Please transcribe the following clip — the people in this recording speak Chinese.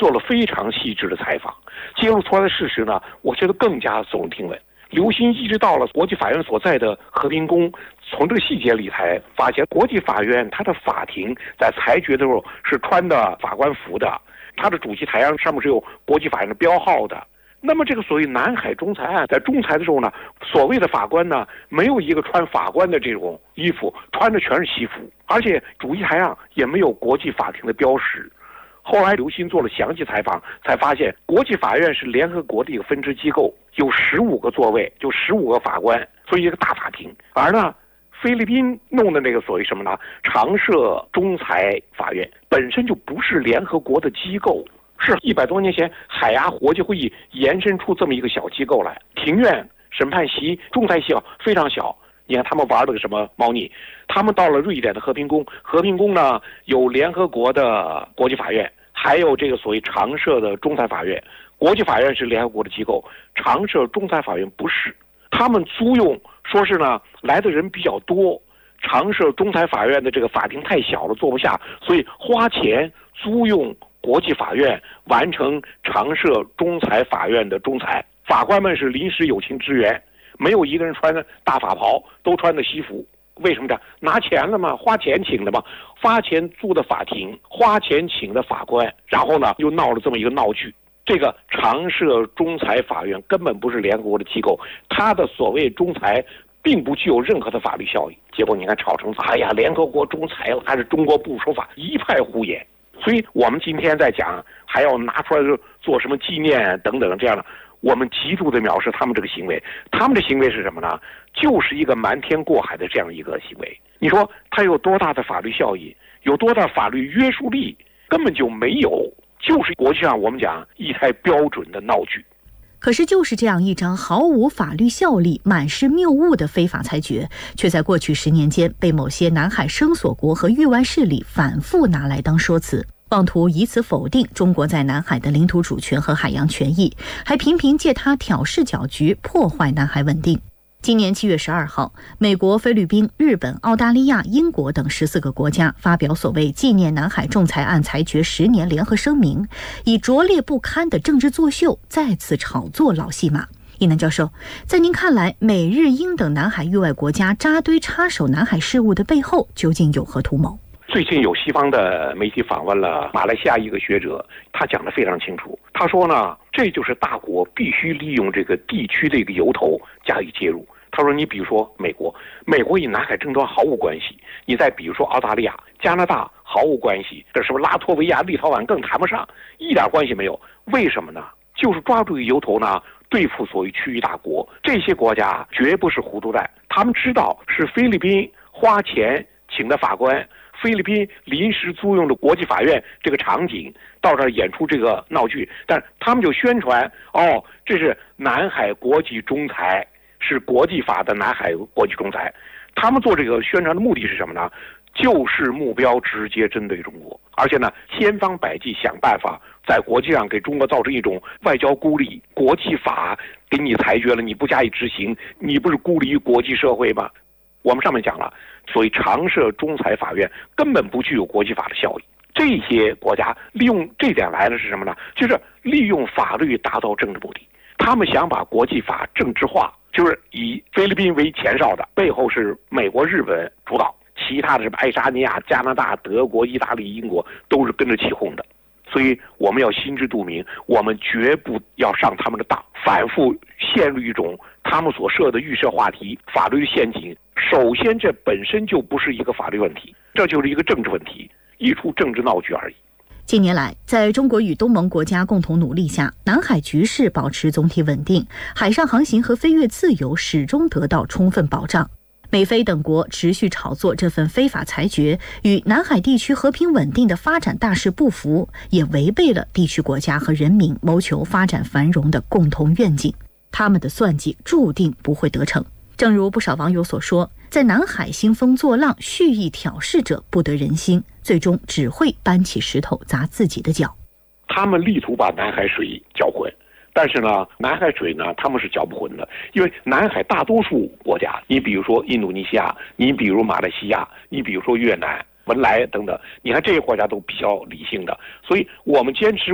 做了非常细致的采访，揭露出来的事实呢，我觉得更加耸人听闻。刘鑫一直到了国际法院所在的和平宫，从这个细节里才发现，国际法院它的法庭在裁决的时候是穿的法官服的，它的主席台上面是有国际法院的标号的。那么这个所谓南海仲裁案在仲裁的时候呢，所谓的法官呢，没有一个穿法官的这种衣服，穿的全是西服，而且主席台上也没有国际法庭的标识。后来刘鑫做了详细采访，才发现国际法院是联合国的一个分支机构，有15个座位，就15个法官，所以一个大法庭。而呢，菲律宾弄的那个所谓什么呢？常设仲裁法院本身就不是联合国的机构，是100多年前海牙国际会议延伸出这么一个小机构来。庭院、审判席、仲裁席非常小。你看他们玩了个什么猫腻？他们到了瑞典的和平宫，和平宫呢有联合国的国际法院，还有这个所谓常设的仲裁法院。国际法院是联合国的机构，常设仲裁法院不是。他们租用说是呢来的人比较多，常设仲裁法院的这个法庭太小了，坐不下，所以花钱租用国际法院完成常设仲裁法院的仲裁。法官们是临时友情支援，没有一个人穿的大法袍，都穿的西服。为什么这样？拿钱了嘛，花钱请的嘛，花钱租的法庭，花钱请的法官，然后呢又闹了这么一个闹剧。这个常设仲裁法院根本不是联合国的机构，它的所谓仲裁并不具有任何的法律效益。结果你看吵成哎呀，联合国仲裁了，还是中国不守法，一派胡言。所以我们今天在讲还要拿出来做什么纪念等等这样的，我们极度的藐视他们这个行为。他们的行为是什么呢？就是一个瞒天过海的这样一个行为。你说它有多大的法律效益，有多大法律约束力？根本就没有，就是国际上我们讲一台标准的闹剧。 可是就是这样一张毫无法律效力、满是谬误的非法裁决，却在过去10年间被某些南海声索国和域外势力反复拿来当说辞，妄图以此否定中国在南海的领土主权和海洋权益，还频频借它挑事搅局，破坏南海稳定。今年7月12号，美国、菲律宾、日本、澳大利亚、英国等14个国家发表所谓纪念南海仲裁案裁决10年联合声明，以拙劣不堪的政治作秀再次炒作老戏码。一南教授，在您看来，美日英等南海域外国家扎堆插手南海事务的背后究竟有何图谋？ 最近有西方的媒体访问了马来西亚一个学者，他讲得非常清楚。他说呢，这就是大国必须利用这个地区的一个由头加以介入。他说，你比如说美国与南海争端毫无关系；你再比如说澳大利亚、加拿大毫无关系，这什么拉脱维亚、立陶宛更谈不上，一点关系没有。为什么呢？就是抓住一个由头呢，对付所谓区域大国。这些国家绝不是糊涂蛋，他们知道是菲律宾花钱请的法官，菲律宾临时租用的国际法院这个场景到这儿演出这个闹剧，但他们就宣传这是南海国际仲裁，是国际法的南海国际仲裁。他们做这个宣传的目的是什么呢？就是目标直接针对中国，而且呢千方百计想办法在国际上给中国造成一种外交孤立。国际法给你裁决了，你不加以执行，你不是孤立于国际社会吗？我们上面讲了，所以常设仲裁法院根本不具有国际法的效益。这些国家利用这点来的是什么呢？就是利用法律达到政治目的。他们想把国际法政治化，就是以菲律宾为前哨的，背后是美国、日本主导，其他的什么爱沙尼亚、加拿大、德国、意大利、英国都是跟着起哄的。所以我们要心知肚明，我们绝不要上他们的当，反复陷入一种他们所设的预设话题、法律陷阱。首先，这本身就不是一个法律问题，这就是一个政治问题，一出政治闹剧而已。 近年来，在中国与东盟国家共同努力下，南海局势保持总体稳定，海上航行和飞越自由始终得到充分保障。美菲等国持续炒作这份非法裁决，与南海地区和平稳定的发展大势不符，也违背了地区国家和人民谋求发展繁荣的共同愿景。他们的算计注定不会得逞。正如不少网友所说，在南海兴风作浪、蓄意挑事者不得人心，最终只会搬起石头砸自己的脚。 他们力图把南海水搅浑，但是呢，南海水呢，他们是搅不浑的，因为南海大多数国家，你比如说印度尼西亚，你比如马来西亚，你比如说越南、文莱等等，你看这些国家都比较理性的，所以我们坚持